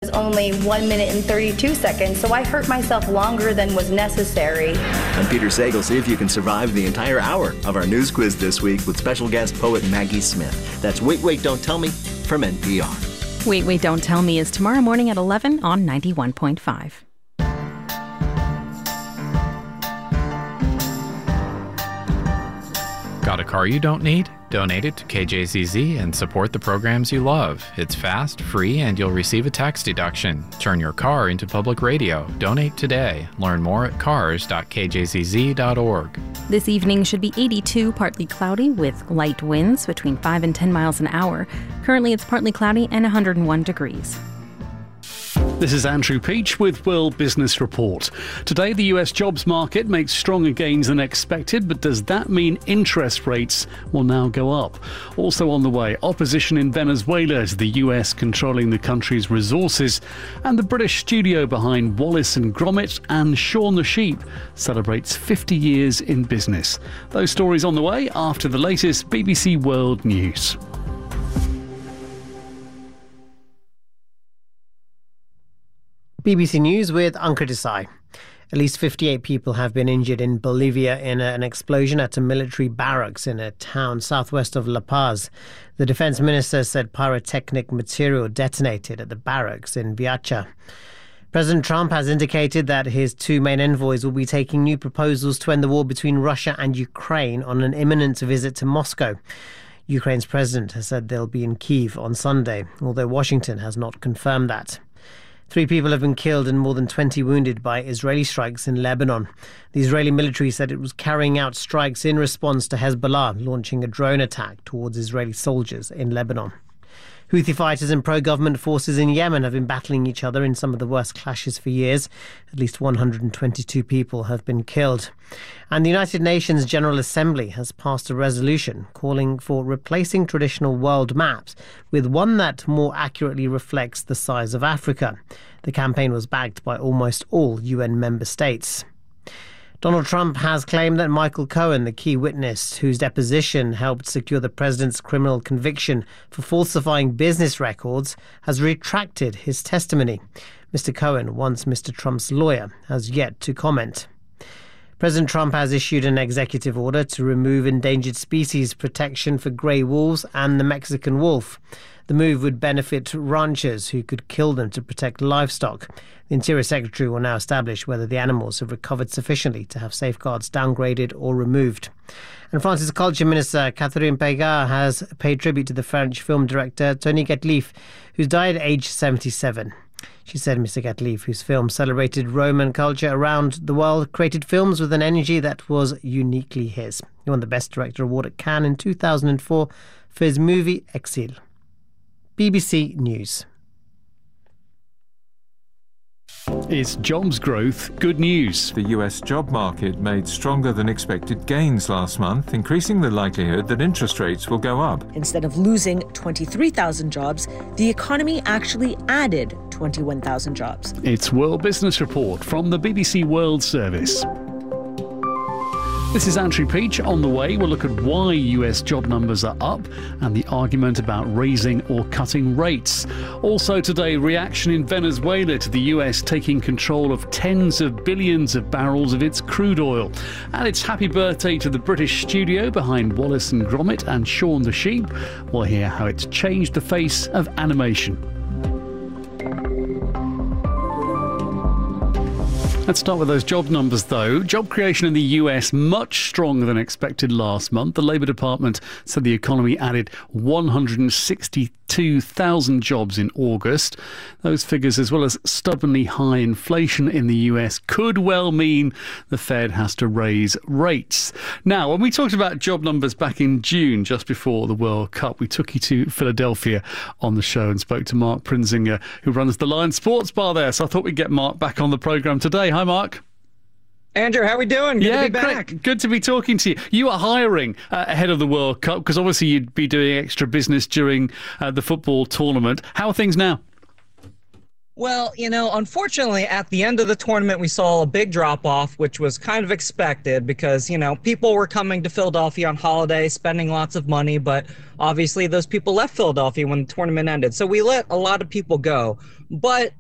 was only 1 minute and 32 seconds, so I hurt myself longer than was necessary. I'm Peter Sagal. See if you can survive the entire hour of our news quiz this week with special guest poet Maggie Smith. That's Wait, Wait, Don't Tell Me from NPR. Wait, Wait, Don't Tell Me is tomorrow morning at 11 on 91.5. Got a car you don't need? Donate it to KJZZ and support the programs you love. It's fast, free, and you'll receive a tax deduction. Turn your car into public radio. Donate today. Learn more at cars.kjzz.org. This evening should be 82, partly cloudy, with light winds between 5 and 10 miles an hour. Currently, it's partly cloudy and 101 degrees. This is Andrew Peach with World Business Report. Today, the US jobs market makes stronger gains than expected, but does that mean interest rates will now go up? Also on the way, opposition in Venezuela to the US controlling the country's resources, and the British studio behind Wallace and Gromit and Shaun the Sheep celebrates 50 years in business. Those stories on the way after the latest BBC World News. BBC News with Ankur Desai. At least 58 people have been injured in Bolivia in an explosion at a military barracks in a town southwest of La Paz. The defense minister said pyrotechnic material detonated at the barracks in Viacha. President Trump has indicated that his two main envoys will be taking new proposals to end the war between Russia and Ukraine on an imminent visit to Moscow. Ukraine's president has said they'll be in Kyiv on Sunday, although Washington has not confirmed that. 3 people have been killed and more than 20 wounded by Israeli strikes in Lebanon. The Israeli military said it was carrying out strikes in response to Hezbollah launching a drone attack towards Israeli soldiers in Lebanon. Houthi fighters and pro-government forces in Yemen have been battling each other in some of the worst clashes for years. At least 122 people have been killed. And the United Nations General Assembly has passed a resolution calling for replacing traditional world maps with one that more accurately reflects the size of Africa. The campaign was backed by almost all UN member states. Donald Trump has claimed that Michael Cohen, the key witness whose deposition helped secure the president's criminal conviction for falsifying business records, has retracted his testimony. Mr. Cohen, once Mr. Trump's lawyer, has yet to comment. President Trump has issued an executive order to remove endangered species protection for grey wolves and the Mexican wolf. The move would benefit ranchers who could kill them to protect livestock. The Interior Secretary will now establish whether the animals have recovered sufficiently to have safeguards downgraded or removed. And France's Culture Minister Catherine Pégard has paid tribute to the French film director Tony Gatliff, who's died at age 77. She said Mr. Gatliff, whose film celebrated Roman culture around the world, created films with an energy that was uniquely his. He won the Best Director Award at Cannes in 2004 for his movie Exil. BBC News. Is jobs growth good news? The US job market made stronger than expected gains last month, increasing the likelihood that interest rates will go up. Instead of losing 23,000 jobs, the economy actually added 21,000 jobs. It's World Business Report from the BBC World Service. This is Andrew Peach. On the way, we'll look at why US job numbers are up and the argument about raising or cutting rates. Also today, reaction in Venezuela to the US taking control of tens of billions of barrels of its crude oil. And it's happy birthday to the British studio behind Wallace and Gromit and Shaun the Sheep. We'll hear how it's changed the face of animation. Let's start with those job numbers, though. Job creation in the US much stronger than expected last month. The Labour Department said the economy added 162,000 jobs in August. Those figures, as well as stubbornly high inflation in the US, could well mean the Fed has to raise rates. Now, when we talked about job numbers back in June, just before the World Cup, we took you to Philadelphia on the show and spoke to Mark Prinzinger, who runs the Lion Sports Bar there. So I thought we'd get Mark back on the programme today. Hi, Mark. Andrew, how are we doing? Good to be back. Great. Good to be talking to you. You are hiring ahead of the World Cup because obviously you'd be doing extra business during the football tournament. How are things now? Well, unfortunately, at the end of the tournament, we saw a big drop-off, which was kind of expected because, people were coming to Philadelphia on holiday, spending lots of money, but obviously those people left Philadelphia when the tournament ended. So we let a lot of people go. But